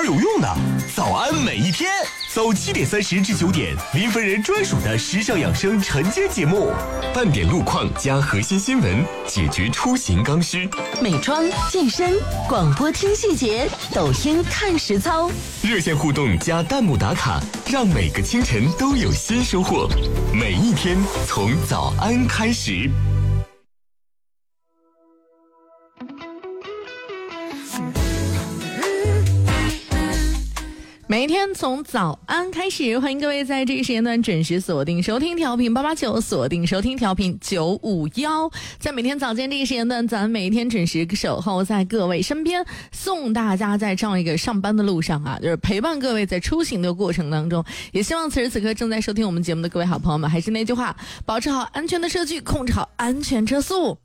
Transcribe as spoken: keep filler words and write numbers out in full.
儿有用呢。早安每一天，早七点三十至九点，林芬人专属的时尚养生晨间节目，半点路况加核心新闻，解决出行刚需。 美妆、健身、广播听细节，抖音看实操。 热线互动加弹幕打卡，让每个清晨都有新收获。每一天从早安开始。 每一天从早安开始，欢迎各位在这个时间段准时锁定收听调频八八九，锁定收听调频九五一。在每天早间这个时间段，咱们每一天准时守候在各位身边，送大家在这样一个上班的路上啊，就是陪伴各位在出行的过程当中。也希望此时此刻正在收听我们节目的各位好朋友们，还是那句话，保持好安全的车距，控制好安全车速。